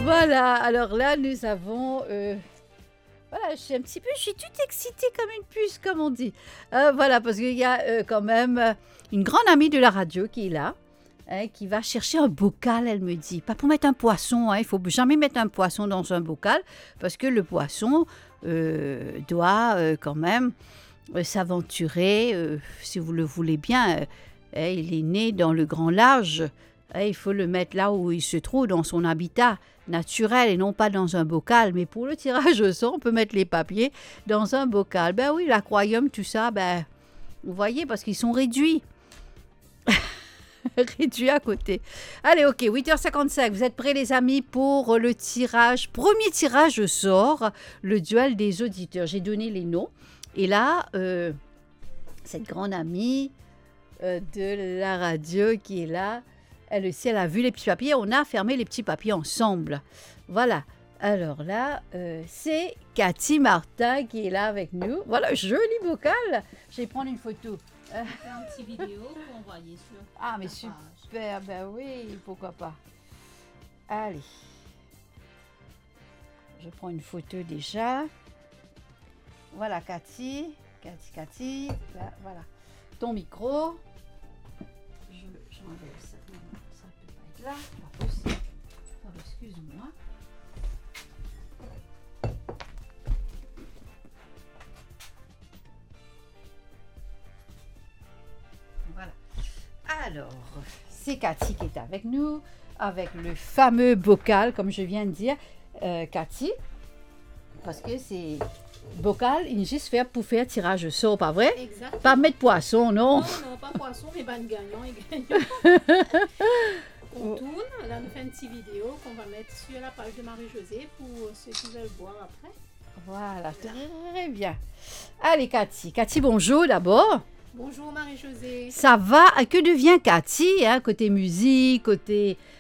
Voilà, alors là, nous avons... voilà, je suis toute excitée comme une puce, comme on dit. Voilà, parce qu'il y a quand même une grande amie de la radio qui est là, hein, qui va chercher un bocal, elle me dit. Pas pour mettre un poisson, hein, il ne faut jamais mettre un poisson dans un bocal, parce que le poisson doit quand même s'aventurer, si vous le voulez bien. Il est né dans le grand large. Il faut le mettre là où il se trouve, dans son habitat naturel et non pas dans un bocal. Mais pour le tirage au sort, on peut mettre les papiers dans un bocal. Ben oui, l'aquarium, tout ça, ben, vous voyez, parce qu'ils sont réduits. Réduits à côté. Allez, ok, 8h55. Vous êtes prêts, les amis, pour le tirage, premier tirage au sort, le duel des auditeurs. J'ai donné les noms. Et là, cette grande amie de la radio qui est là, elle aussi, elle a vu les petits papiers. On a fermé les petits papiers ensemble. Voilà. Alors là, c'est Cathy Martin qui est là avec nous. Voilà, joli bocal. Je vais prendre une photo. On fait un petit vidéo pour envoyer sur Ah, mais la page. super. Ben oui, pourquoi pas. Allez. Je prends une photo déjà. Voilà, Cathy. Cathy. Là, voilà. Ton micro. J'enlève ça. Non, ça ne peut pas être là. Pas possible. Oh, excuse-moi. Voilà. Alors, c'est Cathy qui est avec nous, avec le fameux bocal, comme je viens de dire. Cathy, parce que c'est bocal, il juste fait pour faire tirage au sort, pas vrai? Exact. Pas mettre poisson, non? Non, pas poisson, mais ban gagnant et gagnant. On tourne, là on fait une petite vidéo qu'on va mettre sur la page de Marie-Josée pour ceux qui veulent voir après. Voilà, très bien. Allez, Cathy. Cathy, bonjour d'abord. Bonjour Marie-Josée. Ça va? Que devient Cathy, hein, côté musique, côté